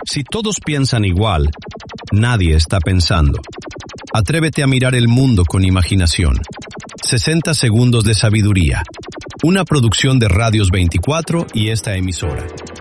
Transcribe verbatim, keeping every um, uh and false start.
Si todos piensan igual, nadie está pensando. Atrévete a mirar el mundo con imaginación. sesenta segundos de sabiduría. Una producción de Radios veinticuatro y esta emisora.